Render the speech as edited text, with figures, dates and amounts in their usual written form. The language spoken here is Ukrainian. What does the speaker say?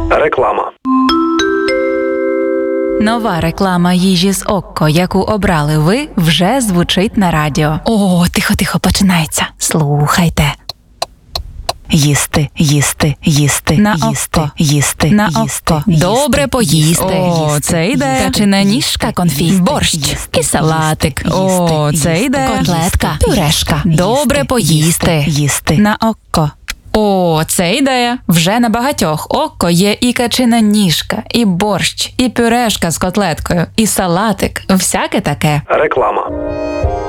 Реклама. Нова реклама їжі з Окко, яку обрали ви, вже звучить на радіо. О, тихо, починається. Слухайте. Їсти, їсти, їсти, На їсти, Окко. їсти, На їсти, Окко. їсти, Добре поїсти. їсти, О, це йде. їсти, Качина їсти, ніжка, конфі, борщ їсти, і салатик. їсти, О, їсти, це йде. котлетка, Пюрешка. їсти, Добре поїсти. їсти. На Окко. О, це ідея. Вже на багатьох Окко є і качина ніжка, і борщ, і пюрешка з котлеткою, і салатик. Всяке таке. Реклама.